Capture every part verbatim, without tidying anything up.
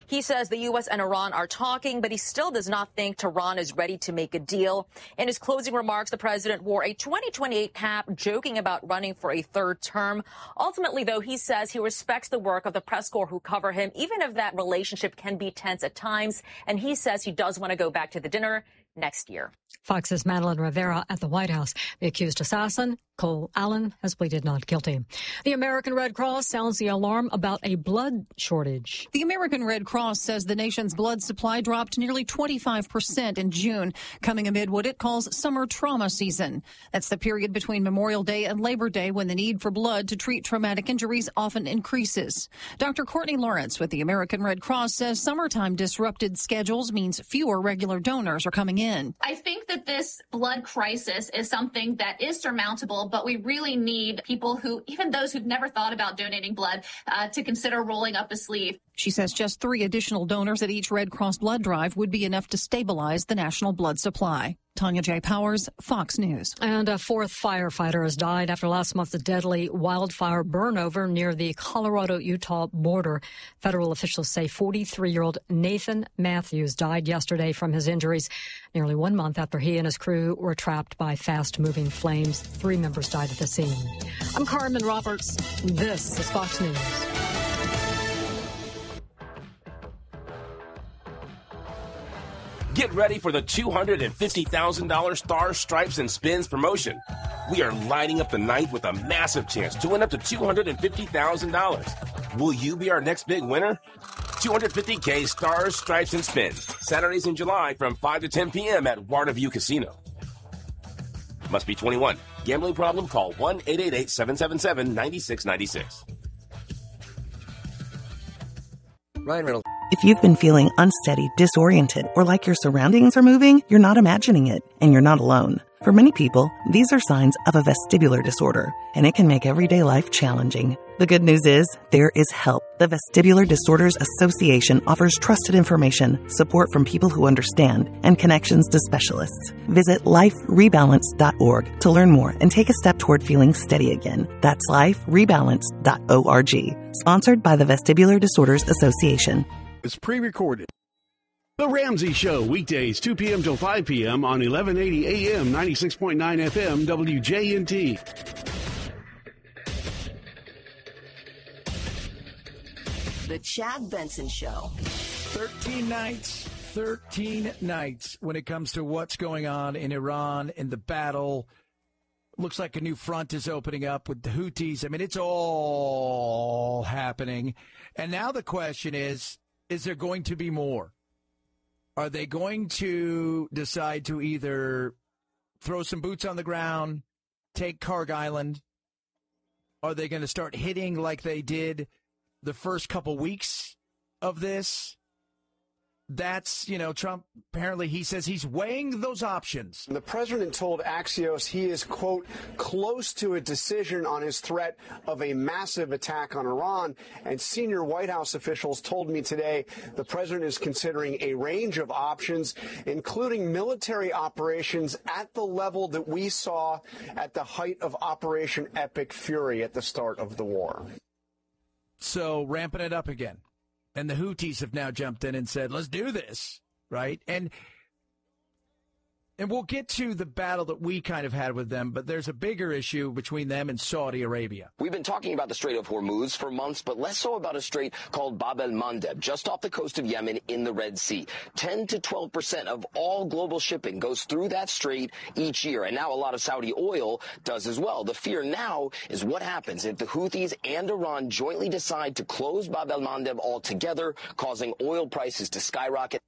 He says the U S and Iran are talking, but he still does not think Tehran is ready to make a deal. In his closing remarks, the president wore a twenty twenty-eight cap, joking about running for a third term. Ultimately, though, he says he respects the work of the press corps who cover him, even if that relationship can be tense at times. And he says he does want to go back to the dinner next year. Fox's Madeline Rivera at the White House. The accused assassin, Cole Allen, has pleaded not guilty. The American Red Cross sounds the alarm about a blood shortage. The American Red Cross says the nation's blood supply dropped nearly twenty-five percent in June, coming amid what it calls summer trauma season. That's the period between Memorial Day and Labor Day when the need for blood to treat traumatic injuries often increases. Doctor Courtney Lawrence with the American Red Cross says summertime disrupted schedules means fewer regular donors are coming in. I think that this blood crisis is something that is surmountable, but we really need people who, even those who've never thought about donating blood, uh, to consider rolling up a sleeve. She says just three additional donors at each Red Cross blood drive would be enough to stabilize the national blood supply. Tanya J. Powers, Fox News. And a fourth firefighter has died after last month's deadly wildfire burnover near the Colorado-Utah border. Federal officials say forty-three-year-old Nathan Matthews died yesterday from his injuries, nearly one month after he and his crew were trapped by fast-moving flames. Three members died at the scene. I'm Carmen Roberts. This is Fox News. Get ready for the two hundred fifty thousand dollars Stars, Stripes, and Spins promotion. We are lighting up the night with a massive chance to win up to two hundred fifty thousand dollars. Will you be our next big winner? two hundred fifty K Stars, Stripes, and Spins. Saturdays in July from five to ten p.m. at Waterview Casino. Must be twenty-one. Gambling problem? Call one eight eight eight, seven seven seven, nine six nine six. Ryan Reynolds. If you've been feeling unsteady, disoriented, or like your surroundings are moving, you're not imagining it, and you're not alone. For many people, these are signs of a vestibular disorder, and it can make everyday life challenging. The good news is, there is help. The Vestibular Disorders Association offers trusted information, support from people who understand, and connections to specialists. Visit life rebalance dot org to learn more and take a step toward feeling steady again. That's life rebalance dot org. Sponsored by the Vestibular Disorders Association. It's pre-recorded. The Ramsey Show, weekdays, two p.m. till five p.m. on eleven eighty A M, ninety-six point nine F M, W J N T. The Chad Benson Show. thirteen nights, thirteen nights when it comes to what's going on in Iran, in the battle. Looks like a new front is opening up with the Houthis. I mean, it's all happening. And now the question is, is there going to be more? Are they going to decide to either throw some boots on the ground, take Karg Island? Are they going to start hitting like they did the first couple weeks of this? That's, you know, Trump, apparently he says he's weighing those options. The president told Axios he is, quote, close to a decision on his threat of a massive attack on Iran. And senior White House officials told me today the president is considering a range of options, including military operations at the level that we saw at the height of Operation Epic Fury at the start of the war. So ramping it up again. And the Houthis have now jumped in and said, let's do this, right? And and we'll get to the battle that we kind of had with them, but there's a bigger issue between them and Saudi Arabia. We've been talking about the Strait of Hormuz for months, but less so about a strait called Bab el-Mandeb, just off the coast of Yemen in the Red Sea. ten to twelve percent of all global shipping goes through that strait each year, and now a lot of Saudi oil does as well. The fear now is what happens if the Houthis and Iran jointly decide to close Bab el-Mandeb altogether, causing oil prices to skyrocket.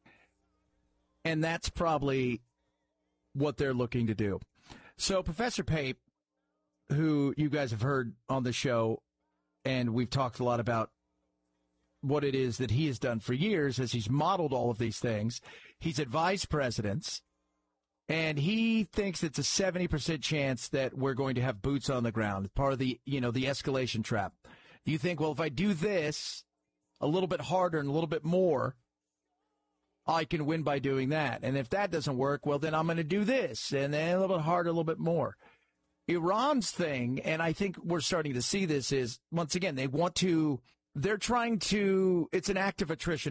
And that's probably what they're looking to do. So Professor Pape, who you guys have heard on the show, and we've talked a lot about what it is that he has done for years as he's modeled all of these things. He's advised presidents, and he thinks it's a seventy percent chance that we're going to have boots on the ground, part of the, you know, the escalation trap. You think, well, if I do this a little bit harder and a little bit more, I can win by doing that. And if that doesn't work, well, then I'm going to do this, and then a little bit harder, a little bit more. Iran's thing, and I think we're starting to see this, is, once again, they want to, they're trying to, it's an act of attrition.